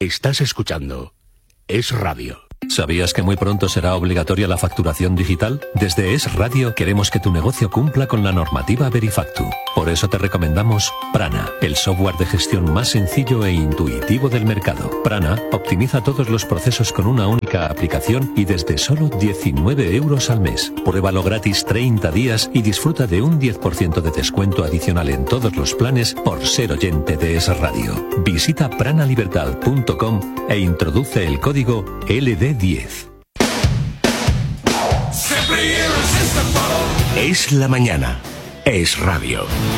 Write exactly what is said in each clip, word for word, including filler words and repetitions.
Estás escuchando Es Radio. ¿Sabías que muy pronto será obligatoria la facturación digital? Desde Es Radio queremos que tu negocio cumpla con la normativa Verifactu. Por eso te recomendamos Prana, el software de gestión más sencillo e intuitivo del mercado. Prana optimiza todos los procesos con una única aplicación y desde solo diecinueve euros al mes. Pruébalo gratis treinta días y disfruta de un diez por ciento de descuento adicional en todos los planes por ser oyente de Es Radio. Visita pranalibertad punto com e introduce el código L D diez. Es la mañana. Es Radio.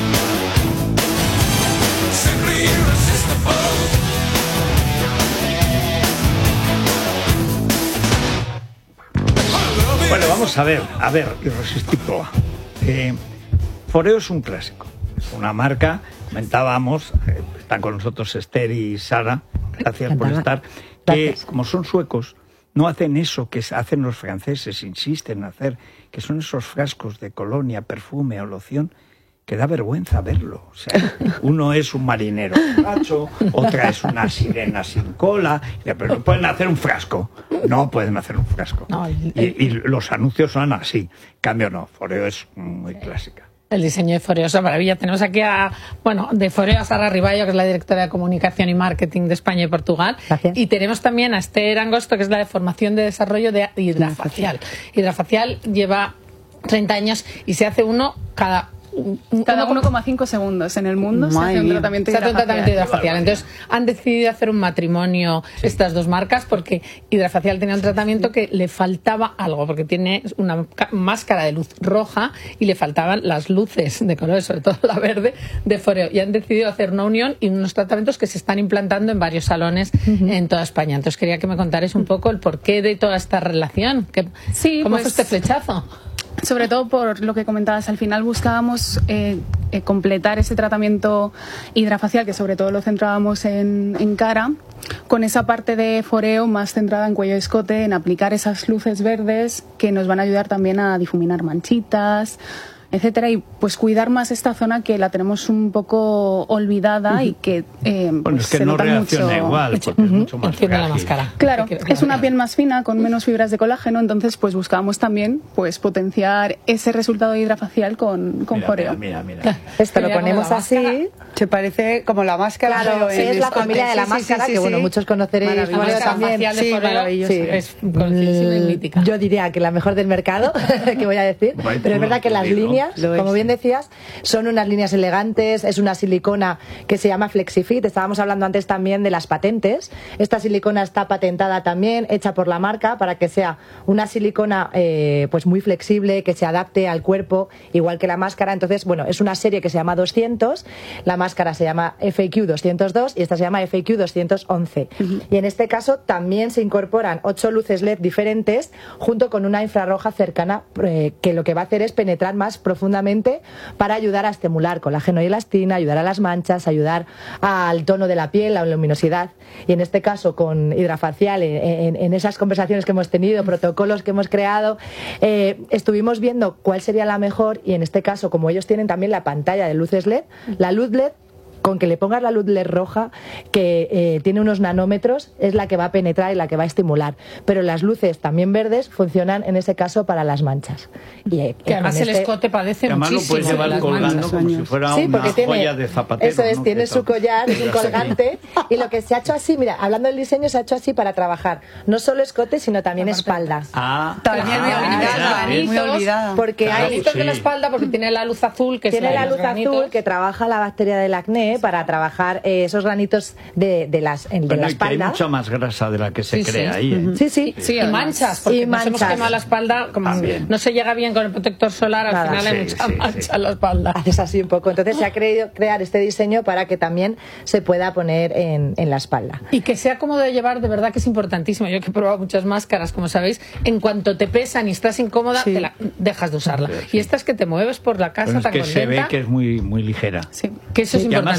Bueno, vamos a ver, a ver, Irresistible. Eh, Foreo es un clásico, es una marca, comentábamos, eh, están con nosotros Esther y Sara, gracias por estar, que como son suecos, no hacen eso que hacen los franceses, insisten en hacer, que son esos frascos de colonia, perfume o loción, que da vergüenza verlo. O sea, uno es un marinero borracho, otra es una sirena sin cola, pero no pueden hacer un frasco. No pueden hacer un frasco. No, el, el, y, y los anuncios son así. Cambio no, Foreo es muy clásica. El diseño de Foreo es una maravilla. Tenemos aquí a, bueno, de Foreo a Sara Riballo, que es la directora de Comunicación y Marketing de España y Portugal. Gracias. Y tenemos también a Esther Angosto, que es la de Formación de Desarrollo de Hidrafacial. Hidrafacial lleva treinta años y se hace uno cada... Cada uno coma cinco segundos en el mundo se hace un tratamiento se hace un tratamiento hidrafacial. Entonces han decidido hacer un matrimonio sí. estas dos marcas porque Hidrafacial tenía un tratamiento que le faltaba algo, porque tiene una máscara de luz roja y le faltaban las luces de colores, sobre todo la verde, de Foreo. Y han decidido hacer una unión y unos tratamientos que se están implantando en varios salones uh-huh. en toda España. Entonces quería que me contarais un poco el porqué de toda esta relación. Que, sí, ¿Cómo pues, fue este flechazo? Sobre todo por lo que comentabas, al final buscábamos eh, eh, completar ese tratamiento hidrafacial, que sobre todo lo centrábamos en, en cara, con esa parte de Foreo más centrada en cuello y escote, en aplicar esas luces verdes que nos van a ayudar también a difuminar manchitas, etcétera, y pues cuidar más esta zona que la tenemos un poco olvidada uh-huh. y que eh, bueno, pues es que se no nota reacciona mucho. igual porque uh-huh. es mucho más frágil. La máscara. Claro, es una piel más fina con menos fibras de colágeno, entonces pues buscábamos también pues potenciar ese resultado hidrafacial con, con mira, Foreo. Mira, mira, mira. Esto lo ponemos así, se parece como la máscara. Claro, sí, es la familia de la sí, máscara sí, sí, que sí, bueno, sí. muchos conoceréis. Foreo también. De sí, maravilloso. Sí. Es conocidísima y mítica. Yo diría que la mejor del mercado, que voy a decir, Bueno, pero es verdad que las digo, líneas, como bien decías, son unas líneas elegantes, es una silicona que se llama FlexiFit. Estábamos hablando antes también de las patentes. Esta silicona está patentada también, hecha por la marca, para que sea una silicona eh, pues muy flexible, que se adapte al cuerpo, igual que la máscara. Entonces, bueno, es una serie que se llama doscientos, la máscara se llama F A Q doscientos dos y esta se llama F A Q doscientos once. Uh-huh. Y en este caso también se incorporan ocho luces L E D diferentes, junto con una infrarroja cercana, eh, que lo que va a hacer es penetrar más profundamente para ayudar a estimular colágeno y elastina, ayudar a las manchas, ayudar al tono de la piel, a la luminosidad. Y en este caso con Hidrafacial, en, en, en esas conversaciones que hemos tenido, protocolos que hemos creado, eh, estuvimos viendo cuál sería la mejor, y en este caso, como ellos tienen también la pantalla de luces L E D, la luz L E D, con que le pongas la luz L E D roja, que eh, tiene unos nanómetros, es la que va a penetrar y la que va a estimular. Pero las luces también verdes funcionan en ese caso para las manchas. Y, eh, que además el este... escote padece además muchísimo. Además lo puedes llevar colgando manchas. como si fuera sí, una tiene, joya de zapatero. Eso es, ¿no? tiene su collar, es un colgante. Y lo que se ha hecho así, mira, hablando del diseño, se ha hecho así para trabajar no solo escote, sino también espalda. Ah, también ah, muy, muy olvidada. Porque claro, hay sí. de la espalda, porque tiene la luz azul, que tiene es la, la luz azul que trabaja la bacteria del acné para trabajar eh, esos granitos de, de, las, de bueno, la espalda. Hay mucha más grasa de la que se sí, crea sí. ahí. ¿eh? Sí, sí. sí y manchas, porque y nos manchas. hemos quemado la espalda, como no se llega bien con el protector solar, al Nada, final sí, hay mucha sí, mancha sí. en la espalda. Haces así un poco. Entonces se ha querido crear este diseño para que también se pueda poner en, en la espalda. Y que sea cómodo de llevar, de verdad que es importantísimo. Yo que he probado muchas máscaras, como sabéis, en cuanto te pesan y estás incómoda, sí. te la, dejas de usarla. Sí. Y esta es que te mueves por la casa bueno, tan es que contenta. se ve que es muy, muy ligera. Sí. Que eso sí. es y importantísimo. además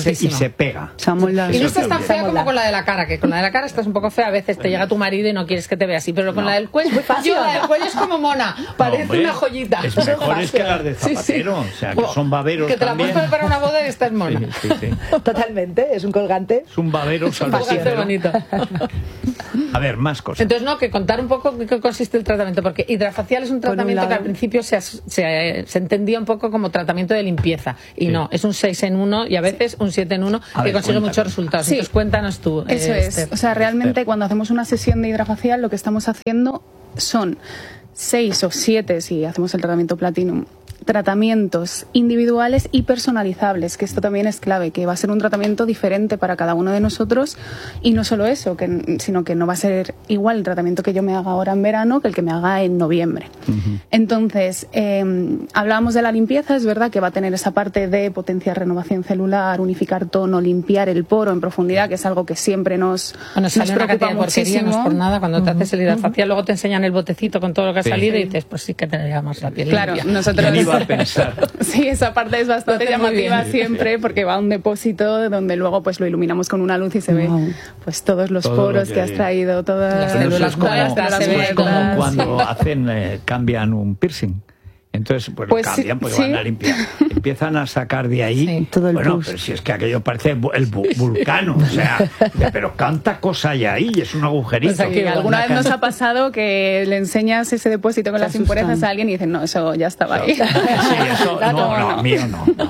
y se pega. Se amolda. Y no estás Eso tan te fea olvida. como con la de la cara, que con la de la cara estás un poco fea. A veces te llega tu marido y no quieres que te vea así, pero con No. la del cuello, yo la del cuello es como mona, parece Hombre, una joyita. Es mejor es que las de Sí, sí. Zapatero, o sea, que son baberos Que te la también. puedes poner para una boda y estás mona. Sí, sí, sí. Totalmente, es un colgante. Es un babero Un colgante salvacero. bonito. A ver, más cosas. Entonces, no, que contar un poco en qué consiste el tratamiento, porque hidrafacial es un Por un tratamiento que lado- al principio se, as- se, se entendía un poco como tratamiento de limpieza, y Sí. no, es un seis en uno y a veces un siete en uno A que ver, consigue cuéntanos. muchos resultados. Sí. Entonces, cuéntanos tú. Eso eh, es. Esther. O sea, realmente Esther. cuando hacemos una sesión de hidrafacial, lo que estamos haciendo son seis o siete, si hacemos el tratamiento Platinum, tratamientos individuales y personalizables, que esto también es clave, que va a ser un tratamiento diferente para cada uno de nosotros, y no solo eso, que, sino que no va a ser igual el tratamiento que yo me haga ahora en verano que el que me haga en noviembre. Entonces, eh, hablábamos de la limpieza, es verdad que va a tener esa parte de potenciar renovación celular, unificar tono, limpiar el poro en profundidad, que es algo que siempre nos, Bueno, nos sale una preocupa cantidad de porquería, no es muchísimo. por nada. Cuando te haces el hidrafacial, luego te enseñan el botecito con todo lo que ha Sí. salido y dices, pues sí que te llamas la piel Claro, limpia. nosotros... ¿Quién iba a pensar? Sí, esa parte es bastante Lo hace muy llamativa bien. siempre, porque va a un depósito donde luego pues lo iluminamos con una luz y se ve Wow. pues todos los Todo lo poros que que has hay. traído, todas Las Pero eso células es como, muertas, las se ve es como muertas, cuando sí. hacen, eh, cambian un piercing. Entonces, pues, Pues lo cambian, sí, pues sí. van a limpiar. Empiezan a sacar de ahí. Sí. Todo el bueno, pus. pero si es que aquello parece bu- el bu- vulcano. O sea, de- pero cuánta cosa hay ahí, es un agujerito. Pues aquí Que alguna Una vez nos can- ha pasado que le enseñas ese depósito con Se las impurezas asustan. a alguien y dicen, no, eso ya estaba ahí. Sí, eso, no, no, no. mío no. no.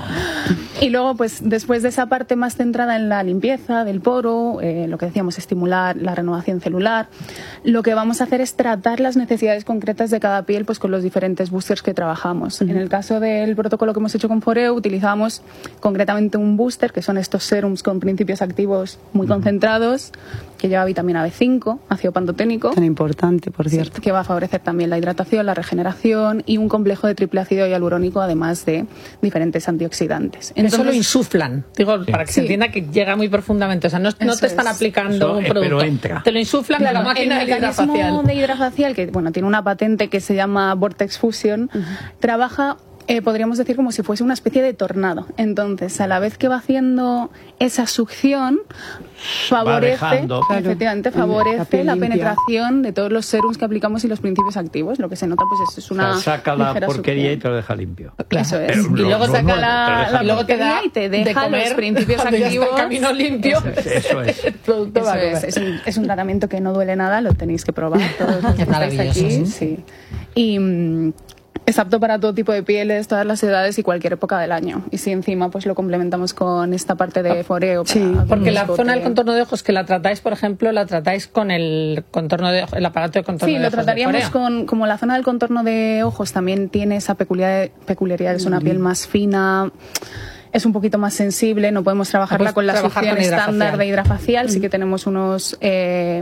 Y luego, pues después de esa parte más centrada en la limpieza del poro, eh, lo que decíamos, estimular la renovación celular, lo que vamos a hacer es tratar las necesidades concretas de cada piel pues con los diferentes boosters que trabajamos. En el caso del protocolo que hemos hecho con Foreo, utilizamos concretamente un booster, que son estos serums con principios activos muy concentrados, que lleva vitamina B cinco, ácido pantoténico, Tan importante, por cierto. que va a favorecer también la hidratación, la regeneración y un complejo de triple ácido hialurónico, además de diferentes antioxidantes. Eso lo Entonces, insuflan, digo, para que se Sí. entienda que llega muy profundamente. O sea, no, no Eso te están es. aplicando Eso, un eh, pero producto. entra. Te lo insuflan con la máquina el del mecanismo hidrafacial. de hidrafacial, que bueno, tiene una patente que se llama Vortex Fusion, trabaja, eh, podríamos decir, como si fuese una especie de tornado. Entonces, a la vez que va haciendo esa succión, favorece, dejando. Claro, efectivamente, la favorece piel la limpia. penetración de todos los serums que aplicamos y los principios activos. Lo que se nota, pues, es, es O una sea, saca la ligera porquería y succión. te lo deja limpio. Claro. Eso es. Pero Y lo- luego lo saca nuevo, la, te deja la y luego te da porquería y te de deja comer los principios cuando ya está activos. el camino limpio. Eso es. Eso es. El producto va a Eso es, comer. es, un, es un tratamiento que no duele nada, lo tenéis que probar todos los que Es estáis maravilloso, aquí. sí. Sí. Y mm, es apto para todo tipo de pieles, todas las edades y cualquier época del año. Y si encima pues lo complementamos con esta parte de foreo. Sí, para Porque la escote. zona del contorno de ojos que la tratáis, por ejemplo, la tratáis con el contorno de ojos, el aparato de contorno Sí, de lo ojos de trataríamos Foreo. con, como la zona del contorno de ojos también tiene esa peculiar- peculiaridad, es una piel más fina, es un poquito más sensible, no podemos trabajarla puedes con la trabajar succión con estándar hidrafacial. de hidrafacial, sí que tenemos unos... eh,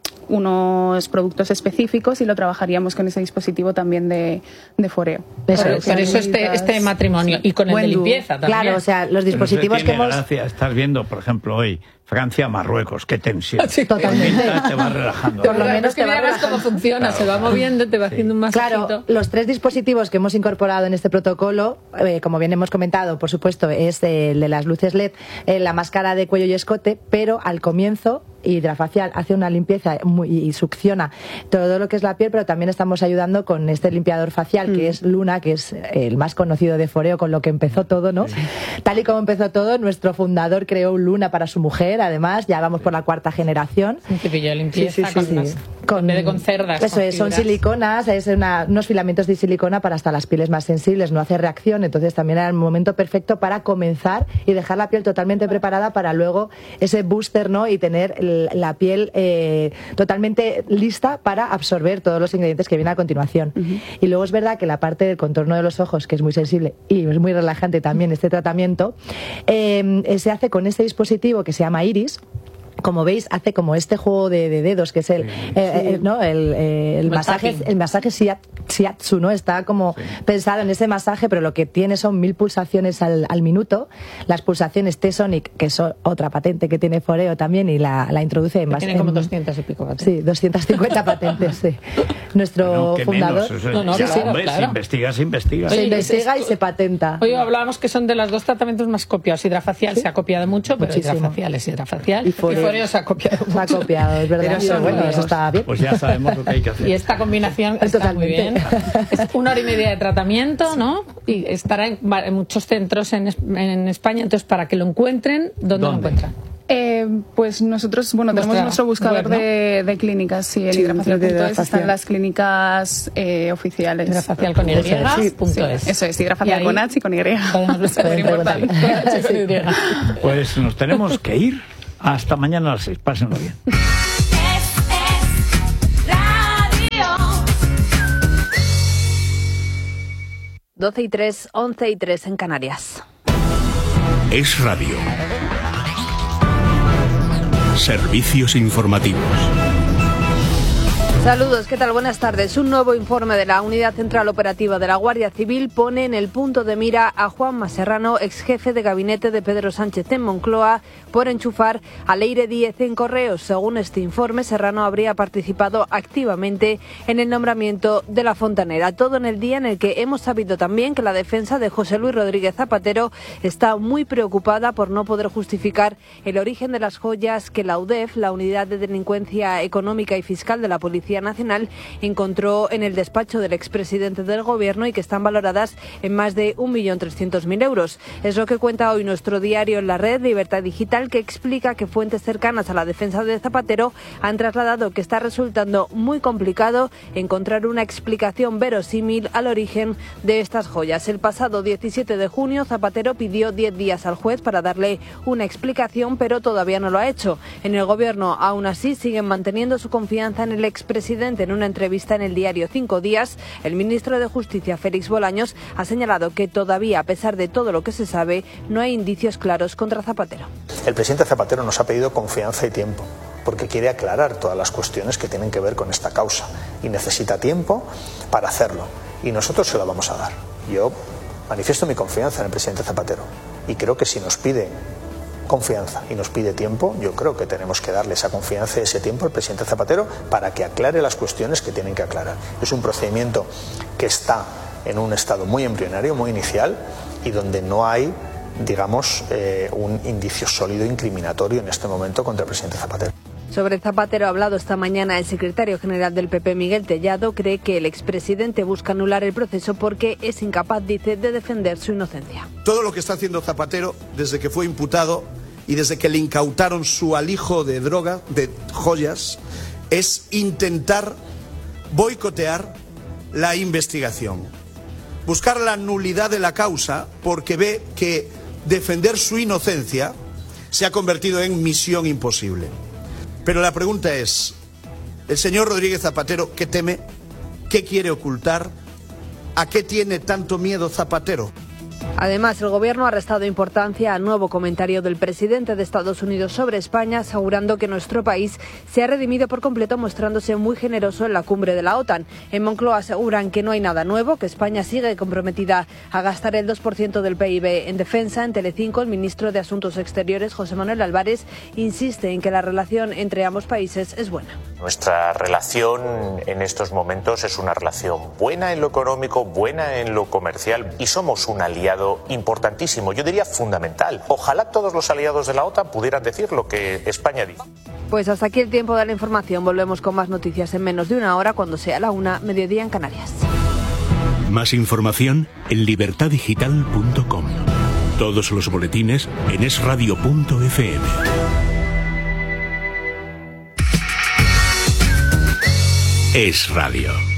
unos productos específicos y lo trabajaríamos con ese dispositivo también de, de foreo. Eso Pero, es. pero eso este, este matrimonio y con el Buen de dúo. limpieza también. Claro, o sea, los dispositivos Pero que eso tiene hemos... gracia. Estás viendo, por ejemplo, hoy Francia, Marruecos, qué tensión. Sí, totalmente. Mientras te vas relajando. Por lo menos es que te va mira, ves cómo relajando. funciona, Claro, se va claro. moviendo, te va Sí. haciendo un masajito. Claro, los tres dispositivos que hemos incorporado en este protocolo, eh, como bien hemos comentado, por supuesto, es el de las luces L E D, eh, la máscara de cuello y escote, pero al comienzo Hidrafacial hace una limpieza muy, y succiona todo lo que es la piel, pero también estamos ayudando con este limpiador facial Mm. que es Luna, que es el más conocido de Foreo, con lo que empezó todo, ¿no? Sí. Tal y como empezó todo, nuestro fundador creó un Luna para su mujer, además, ya vamos por la cuarta generación. Un cepillo de limpieza Sí, sí, sí, con, sí. unas- en vez de con cerdas. Eso con es, son fibras. siliconas, es una- unos filamentos de silicona para hasta las pieles más sensibles, no hace reacción, entonces también era el momento perfecto para comenzar y dejar la piel totalmente preparada para luego ese booster, ¿no? Y tener el- la piel eh, totalmente lista para absorber todos los ingredientes que vienen a continuación. Uh-huh. Y luego es verdad que la parte del contorno de los ojos, que es muy sensible y es muy relajante también este tratamiento, eh, se hace con este dispositivo que se llama Iris, como veis, hace como este juego de, de dedos, que es el, sí. eh, eh, ¿no? el, eh, el masaje, el masaje shiatsu, ¿no? Está como sí. pensado en ese masaje, pero lo que tiene son mil pulsaciones al, al minuto. Las pulsaciones T-Sonic, que es otra patente que tiene Foreo también, y la, la introduce en... Tiene como doscientas y pico patentes. Sí, doscientas cincuenta patentes, sí. Nuestro bueno, fundador... Menos, no, no, sí, claro, hombre, claro. Se investiga, se investiga. Se investiga y se patenta. Hoy hablábamos que son de los dos tratamientos más copiados. Hidrafacial ¿sí? se ha copiado mucho, pero Muchísimo. hidrafacial es hidrafacial. Y Foreo, y Foreo se ha copiado mucho. Se ha copiado, es verdad. Pero bueno, bueno, eso está bien. Pues ya sabemos lo que hay que hacer. Y esta combinación está Totalmente. muy bien. Es una hora y media de tratamiento, ¿no? Y estará en, en muchos centros en, en España. Entonces, para que lo encuentren, ¿dónde, ¿Dónde? lo encuentran? Eh, pues nosotros, bueno, tenemos Nuestra nuestro buscador web, ¿no? de, de clínicas, sí, el sí, hidrafacial punto es, están las clínicas eh, oficiales. Hidrafacial con Y, sí, punto es. Eso es, hidrafacial con H y con Y. Pues nos tenemos que ir. Hasta mañana a las seis. Pásenlo bien. doce y tres, once y tres en Canarias. Es Radio. Servicios informativos. Saludos, ¿qué tal? Buenas tardes. Un nuevo informe de la Unidad Central Operativa de la Guardia Civil pone en el punto de mira a Juanma Serrano, ex jefe de gabinete de Pedro Sánchez en Moncloa, por enchufar a Leire Díez en Correos. Según este informe, Serrano habría participado activamente en el nombramiento de la fontanera. Todo en el día en el que hemos sabido también que la defensa de José Luis Rodríguez Zapatero está muy preocupada por no poder justificar el origen de las joyas que la U D E F, la Unidad de Delincuencia Económica y Fiscal de la Policía Nacional, encontró en el despacho del expresidente del Gobierno y que están valoradas en más de un millón trescientos mil euros. Es lo que cuenta hoy nuestro diario en la red Libertad Digital, que explica que fuentes cercanas a la defensa de Zapatero han trasladado que está resultando muy complicado encontrar una explicación verosímil al origen de estas joyas. El pasado diecisiete de junio, Zapatero pidió diez días al juez para darle una explicación, pero todavía no lo ha hecho. En el Gobierno, aún así, siguen manteniendo su confianza en el expresidente. En una entrevista en el diario Cinco Días, el ministro de Justicia, Félix Bolaños, ha señalado que todavía, a pesar de todo lo que se sabe, no hay indicios claros contra Zapatero. El presidente Zapatero nos ha pedido confianza y tiempo, porque quiere aclarar todas las cuestiones que tienen que ver con esta causa y necesita tiempo para hacerlo. Y nosotros se lo vamos a dar. Yo manifiesto mi confianza en el presidente Zapatero y creo que si nos pide confianza y nos pide tiempo, yo creo que tenemos que darle esa confianza y ese tiempo al presidente Zapatero para que aclare las cuestiones que tienen que aclarar. Es un procedimiento que está en un estado muy embrionario, muy inicial, y donde no hay, digamos, eh, un indicio sólido incriminatorio en este momento contra el presidente Zapatero. Sobre Zapatero ha hablado esta mañana el secretario general del P P, Miguel Tellado. Cree que el expresidente busca anular el proceso porque es incapaz, dice, de defender su inocencia. Todo lo que está haciendo Zapatero desde que fue imputado y desde que le incautaron su alijo de droga, de joyas, es intentar boicotear la investigación. Buscar la nulidad de la causa porque ve que defender su inocencia se ha convertido en misión imposible. Pero la pregunta es, el señor Rodríguez Zapatero, ¿qué teme? ¿Qué quiere ocultar? ¿A qué tiene tanto miedo Zapatero? Además, el Gobierno ha restado importancia al nuevo comentario del presidente de Estados Unidos sobre España, asegurando que nuestro país se ha redimido por completo, mostrándose muy generoso en la cumbre de la OTAN. En Moncloa aseguran que no hay nada nuevo, que España sigue comprometida a gastar el dos por ciento del P I B en defensa. En Telecinco, el ministro de Asuntos Exteriores, José Manuel Álvarez, insiste en que la relación entre ambos países es buena. Nuestra relación en estos momentos es una relación buena en lo económico, buena en lo comercial, y somos un aliado importantísimo, yo diría fundamental. Ojalá todos los aliados de la OTAN pudieran decir lo que España dice. Pues hasta aquí el tiempo de la información. Volvemos con más noticias en menos de una hora, cuando sea la una, mediodía en Canarias. Más información en libertad digital punto com. Todos los boletines en es radio punto efe eme. Es Radio.